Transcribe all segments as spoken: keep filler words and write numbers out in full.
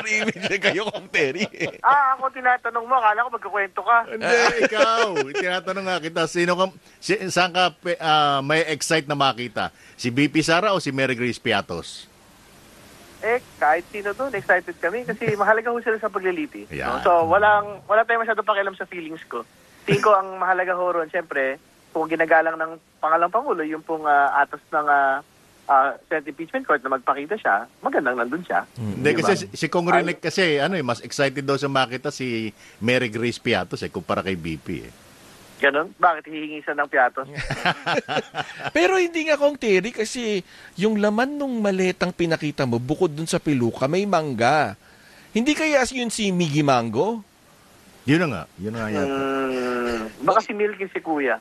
mirror image kayo, Kong Terry. Ah, ako tinatanong mo, akala ko magkukwento ka. Hindi, ikaw. Tinatanong nga kita, sino ka, si, saan ka uh, may excite na makita? Si B P Sara o si Mary Grace Piatos? Eh, kahit sino doon, excited kami kasi mahalaga ho sila sa pagliliti. Yeah. No? So, walang, wala tayong masyadong pakialam sa feelings ko. Tingin ko ang mahalaga ho ron, siyempre, kung ginagalang ng pangalang Pangulo, yung pong uh, atos ng uh, Uh, Senate Impeachment Court na magpakita siya, magandang nandun siya. Hindi, diba? Kasi si Kong Rinek kasi, ano eh, mas excited daw sa makita si Mary Grace Piatos eh, kumpara kay B P eh. Ganon? Bakit hihingi siya ng Piatos? Pero hindi nga, Kong Terry, kasi yung laman nung maletang pinakita mo, bukod dun sa piluka, may mangga. Hindi kaya yun si Miggy Mango? Yun na nga. Yun na nga yata. Hmm, baka si Milky si Kuya.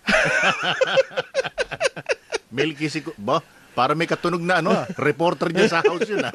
Milky si Kuya. Ba? Para may katunog na ano, reporter dyan sa house yun, ah.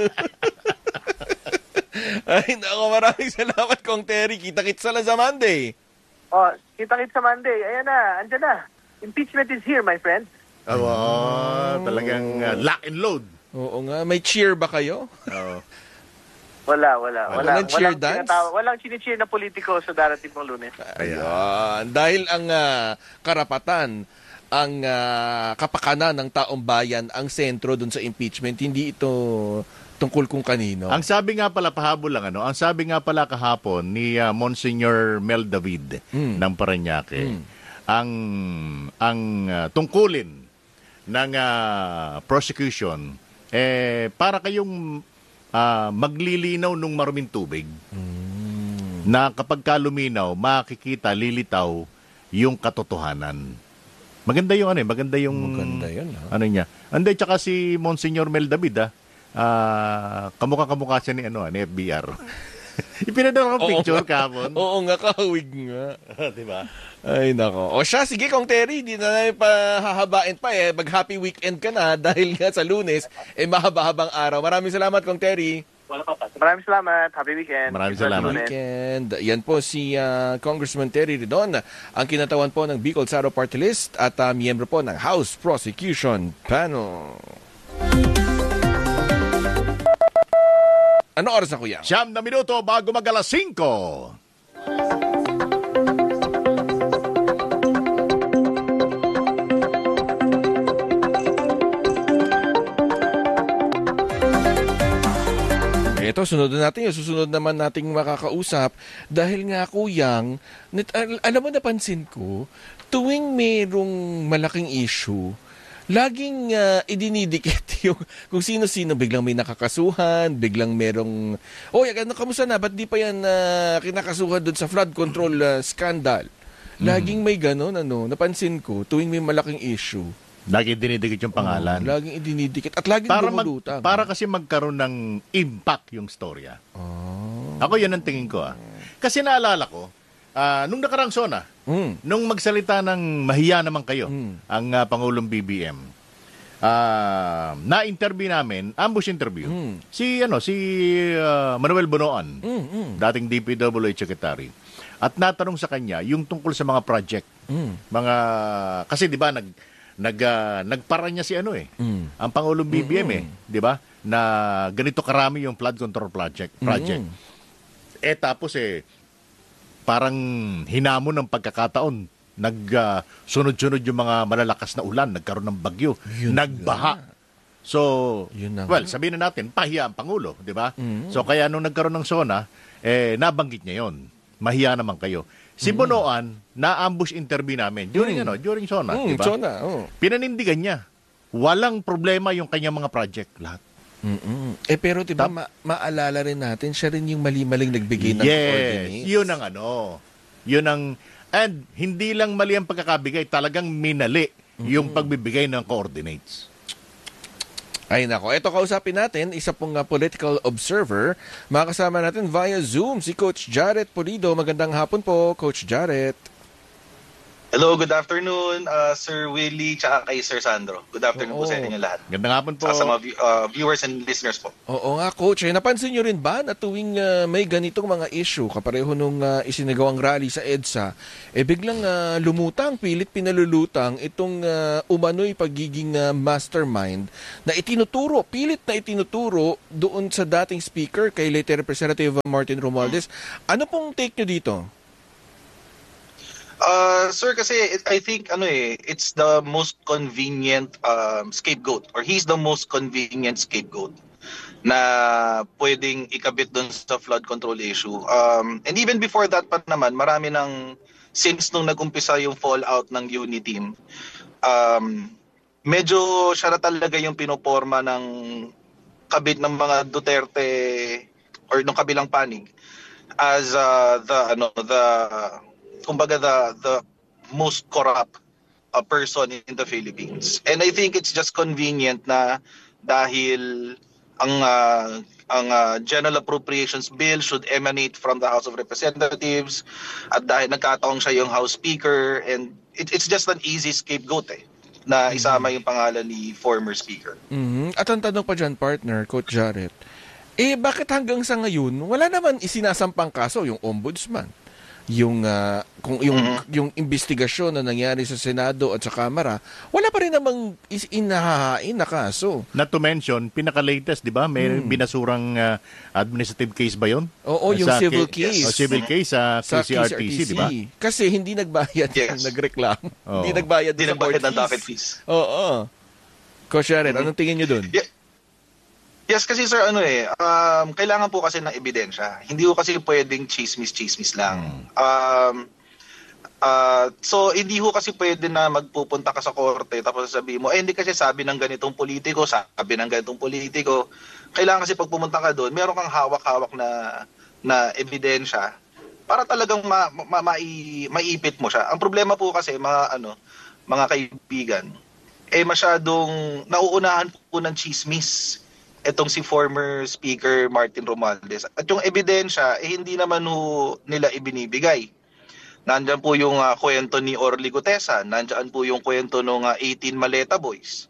Ay, naku, maraming salamat, Kong Terry. Kita-kits sa sa Monday. Oh, kita-kits sa Monday. Ayan na, andyan na. Impeachment is here, my friend. Oh, oh talagang uh, lock and load. Oo nga. May cheer ba kayo? Oo. Wala, wala. Wala, walang cheer walang dance? Tinatawa, walang chini-cheer na politiko sa darating pong Lunes. Ayan. Dahil ang uh, karapatan, ang uh, kapakanan ng taong bayan ang sentro dun sa impeachment, hindi ito tungkol kung kanino. Ang sabi nga pala, pahabol lang, ano, ang sabi nga pala kahapon ni uh, Monsignor Mel David mm. ng Parañaque, mm. ang ang uh, tungkulin ng uh, prosecution, eh, para kayong uh, maglilinaw nung maruming tubig mm. na kapag kaluminaw, makikita, lilitaw yung katotohanan. Maganda yung ano eh, maganda yung maganda yun, ha? Ano niya. Ande tsaka si Monsignor Mel David ah. Uh, kamukha-kamukha siya ni ano, ni F B R. Ipinadala ko picture kahapon. Oo nga, kahawig nga. Di ba? Ay nako. O siya, sige Kong Terry, di na namin pa hahabain pa eh. Mag-happy weekend ka na dahil nga sa Lunes eh mahaba-habang araw. Maraming salamat, Kong Terry. Maraming salamat. Happy weekend. Maraming salamat. Weekend. Yan po si uh, Congressman Terry Ridon, ang kinatawan po ng Bicol Saro Party List at uh, miyembro po ng House Prosecution Panel. Ano oras na, kuya? Siyam na minuto bago mag-alas singko. Ito, sunod na natin. Susunod naman nating makakausap. Dahil nga, kuyang, net, al- alam mo, napansin ko, tuwing mayroong malaking issue, laging uh, idinidikit yung kung sino-sino, biglang may nakakasuhan, biglang merong, oh, ano, kamusta na? Ba't di pa yan uh, kinakasuhan doon sa flood control uh, scandal? Laging may ganon, ano, napansin ko, tuwing may malaking issue. Laging dinidikit yung pangalan. Oh, laging idinidikit. At laging para dumulutang. Mag, para kasi magkaroon ng impact yung storya. Oh. Ako yan ang tingin ko. Ah. Kasi naalala ko, uh, nung nakarang sona, mm. nung magsalita ng mahiya naman kayo, mm. ang uh, Pangulong B B M, uh, na-interview namin, ambush interview, mm. si ano si uh, Manuel Bonoan, mm, mm. dating D P W H Secretary. At natanong sa kanya yung tungkol sa mga project. Mm. Mga, kasi di ba, nag Nag, uh, nagpara niya si ano eh, mm. ang Pangulong B B M mm-hmm. eh, di ba? Na ganito karami yung flood control project. project. Mm-hmm. Eh tapos eh, parang hinamon ng pagkakataon. Nag, uh, sunod-sunod yung mga malalakas na ulan, nagkaroon ng bagyo, yun nagbaha. Na. So, well, sabihin na natin, pahiya ang Pangulo, di ba? Mm-hmm. So kaya nung nagkaroon ng SONA, eh, nabanggit niya yon. Mahiya naman kayo. Si Bonoan, na-ambush interview namin during mm. ano, during SONA, mm, di ba? SONA, oh. Pinanindigan niya. Walang problema yung kanyang mga project lahat. Mm-mm. Eh pero 'di ba ma- maalala rin natin siya rin yung mali-maling nagbigay ng yes, coordinates. Yun ang ano. Yun ang and hindi lang mali ang pagkakabigay, talagang minali mm-hmm. yung pagbibigay ng coordinates. Ay nako, ito kausapin natin, isa pong uh, political observer. Makasama natin via Zoom si Coach Jarrett Pulido. Magandang hapon po, Coach Jarrett. Hello, good afternoon, uh, Sir Willie, tsaka kay Sir Sandro. Good afternoon Oo. po sa inyo lahat. Gandang hapon po. Tsaka sa mga view- uh, viewers and listeners po. Oo nga, Coach. Eh, napansin nyo rin ba na tuwing ah, may ganitong mga issue, kapareho nung ah, isinagawang rally sa EDSA, eh biglang ah, lumutang, pilit pinalulutang itong ah, umano'y pagiging ah, mastermind na itinuturo, pilit na itinuturo doon sa dating speaker kay late Representative Martin Romualdez. Ano pong take nyo dito? Uh, sir, kasi it, I think ano eh, it's the most convenient um, scapegoat, or he's the most convenient scapegoat na pwedeng ikabit doon sa flood control issue. Um, and even before that pa naman, marami ng, since nung nag-umpisa yung fallout ng Uniteam, um, medyo siya na talaga yung pinoporma ng kabit ng mga Duterte or nung kabilang panig as uh, the ano the kumbaga the the most corrupt uh, person in the Philippines. And I think it's just convenient na dahil ang uh, ang uh, General Appropriations Bill should emanate from the House of Representatives, at dahil nagkataong siya yung House Speaker, and it, it's just an easy scapegoat eh na isama yung pangalan ni former Speaker. Mhm. At ang tanong pa dyan, partner, Coach Jarrett, eh bakit hanggang sa ngayon wala naman isinasampang kaso yung ombudsman? Yung ah, kung yung Mhm. yung investigasyon na nangyari sa Senado at sa Kamara, wala pa rin namang is- inahahain na kaso. Not to mention, pinaka-latest, di ba? May binasurang ah, administrative case ba yun? Oo, yung Sa civil K- case. oh, civil case sa, Sa Q C R T C, di ba? Kasi hindi nagbayad Yes. yung nagreklamo. Oo. Hindi nagbayad Hindi sa nagbayad court ng docket fees. fees. Oo. Coach Jarrett, anong tingin nyo dun? Yeah. Yes, kasi sir, ano eh, um, kailangan po kasi ng ebidensya. Hindi ko kasi pwedeng chismis-chismis lang. Um, uh, so, hindi ko kasi pwede na magpupunta ka sa korte tapos sabihin mo, eh hindi kasi sabi ng ganitong politiko, sabi ng ganitong politiko. Kailangan kasi pag pumunta ka doon, meron kang hawak-hawak na na ebidensya para talagang ma, ma, mai, maipit mo siya. Ang problema po kasi, mga ano, mga kaibigan, eh masyadong nauunahan po ng chismis etong si former Speaker Martin Romualdez. At yung ebidensya, eh hindi naman ho nila ibinibigay. Nandyan po yung uh, kwento ni Orly Gutesa, nandyan po yung kwento ng uh, eighteen Maleta Boys.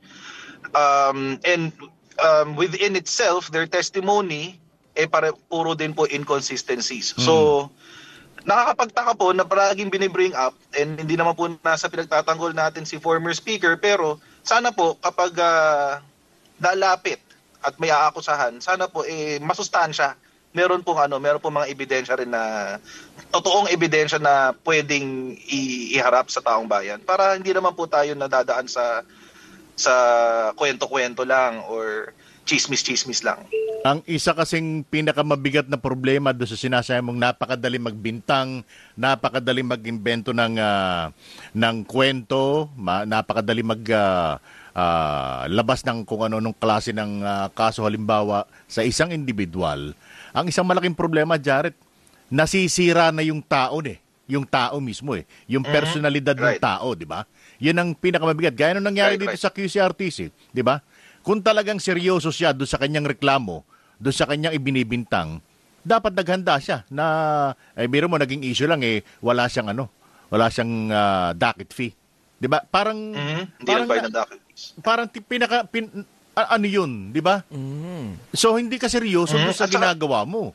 Um, and um, within itself, their testimony, eh pare, puro din po inconsistencies. Hmm. So, nakakapagtaka po na paraging binibring up, and hindi naman po nasa pinagtatanggol natin si former Speaker, pero sana po kapag uh, dalapit at may aakusahan, sana po eh masustansya. Meron pong ano, meron pong mga ebidensya rin na totoong ebidensya na pwedeng i- iharap sa taong bayan para hindi naman po tayo nadadaan sa sa kwento-kwento lang or chismis-chismis lang. Ang isa kasing pinakamabigat na problema doon sa sinasabi mong napakadali magbintang, napakadali mag-imbento ng ah, ng kwento, ma- napakadali mag ah, ah, labas ng kung ano nung klase ng ah, kaso, halimbawa sa isang individual. Ang isang malaking problema, Jarrett, nasisira na yung tao eh. Yung tao mismo eh. Yung personalidad ng Right. tao, di ba? Yun ang pinakamabigat. Gaya nung nangyari Right, dito right. sa Q C R T C, di ba? Kung talagang seryoso siya doon sa kanyang reklamo, doon sa kanyang ibinibintang, dapat naghanda siya na, eh, biro mo, naging issue lang eh, wala siyang ano, wala siyang ah, docket fee. Di ba? Parang, Mhm. Hindi parang, lang bayad ng docket fees. parang ti- pinaka, pin, a- ano yun, di ba? Mhm. So, hindi ka seryoso Mhm. doon sa At saka- ginagawa mo.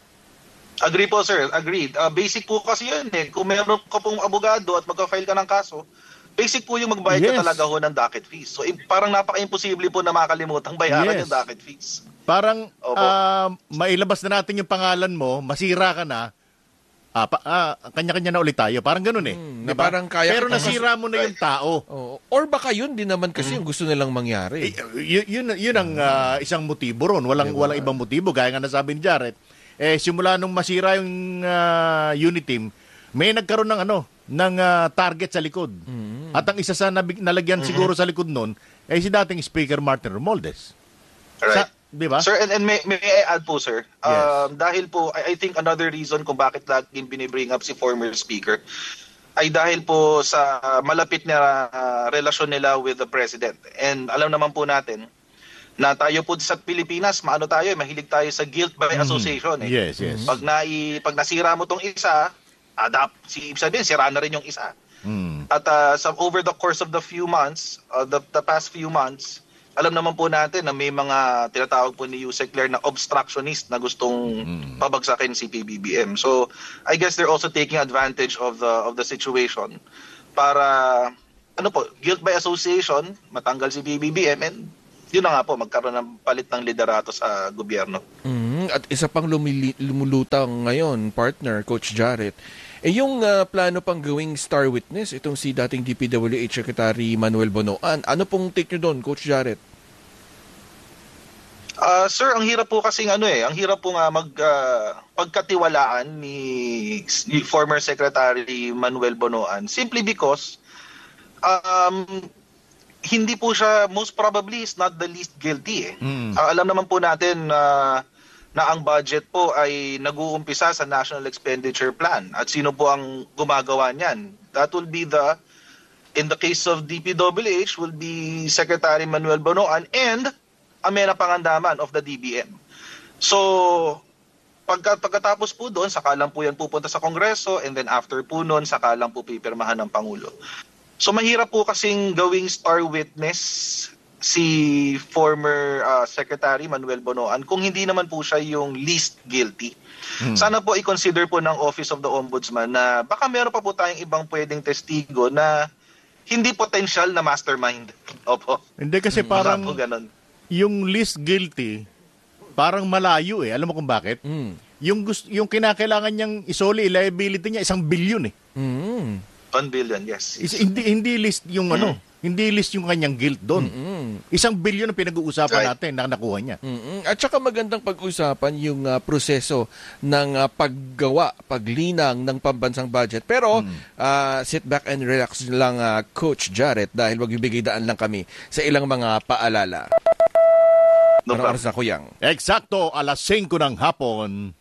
Agree po, sir. Agreed. Uh, basic po kasi yun eh. Kung meron ka pong abogado at magka-file ka ng kaso, basic po yung magbayad Yes. ka talaga ho ng docket fees. So, im- parang napaka-imposible po na makalimutan bayaran Yes. yung docket fees. Parang Opo. ah, mailabas na natin yung pangalan mo, masira ka na, ah, pa, ah, kanya-kanya na ulit tayo. Parang ganun eh. Hmm, Di na ba? parang kaya Pero kita- nasira mo na yung tao. Oo. Or baka yun din naman kasi yung gusto nilang mangyari. Eh, y- yun, yun ang ah, isang motibo ron. Walang, walang ibang motibo. Gaya nga nasabi ni Jarrett. Eh, simula nung masira yung uh, Uniteam, may nagkaroon ng ano, ng ah, target sa likod. At ang isa sa nabig, nalagyan siguro sa likod nun, eh si dating Speaker Martin Romualdez. Right. Sa, di ba? Sir, and, and may, may I add po, sir. Yes. Um, dahil po, I, I think another reason kung bakit laging binibring up si former speaker ay dahil po sa uh, malapit na uh, relasyon nila with the president. And alam naman po natin na tayo po sa Pilipinas, maano tayo, eh, mahilig tayo sa guilt by association. Eh. Yes, yes. Pag, nai, pag nasira mo tong isa, adap, si ibig sabihin, sira na rin yung isa. Mm. At uh, sa over the course of the few months, uh, the, the past few months, alam naman po natin na may mga tinatawag po ni Yusek Claire na obstructionist na gustong mm. pabagsakin si P B B M. So I guess they're also taking advantage of the of the situation para ano po, guilt by association, matanggal si P B B M, and yun na nga po, magkaroon ng palit ng liderato sa gobyerno. Mm, at isa pang lumili- lumulutang ngayon, partner, Coach Jarrett, eh yung uh, plano pang gawing star witness, itong si dating D P W H Secretary Manuel Bonoan. Ano pong take nyo doon, Coach Jarrett? Uh, sir, ang hirap po kasing ano eh, ang hirap po nga mag uh, pagkatiwalaan ni, ni former Secretary Manuel Bonoan simply because um, hindi po siya, most probably is not the least guilty eh. Mm. Uh, alam naman po natin na uh, na ang budget po ay nag-uumpisa sa National Expenditure Plan at sino po ang gumagawa niyan. That will be the, in the case of D P W H, will be Secretary Manuel Bonoan and Amena Pangandaman of the D B M. So, pagka, pagkatapos po doon, saka lang po yan pupunta sa Kongreso, and then after po noon, saka lang po pipirmahan ng Pangulo. So, mahirap po kasing gawing star witness si former uh, Secretary Manuel Bonoan kung hindi naman po siya yung least guilty. Hmm. Sana po i-consider po ng Office of the Ombudsman na baka meron pa po tayong ibang pwedeng testigo na hindi potential na mastermind. Opo. Hindi kasi parang po ganun. Yung least guilty, parang malayo eh. Alam mo kung bakit? Mm. Yung, gusto, yung kinakailangan niyang isoli, liability niya, isang bilyon eh. Mm. One billion, yes. Is, hindi, hindi list yung mm. ano, hindi list yung kanyang guilt doon. Mm-mm. Isang bilyon ang pinag-uusapan right. natin na nakuha niya. Mm-mm. At saka magandang pag-usapan yung uh, proseso ng uh, paggawa, paglinang ng pambansang budget. Pero mm. uh, sit back and relax lang, uh, Coach Jarrett, dahil magbibigay daan lang kami sa ilang mga paalala. No oras na, Kuyang? Eksakto, alas singko ng hapon.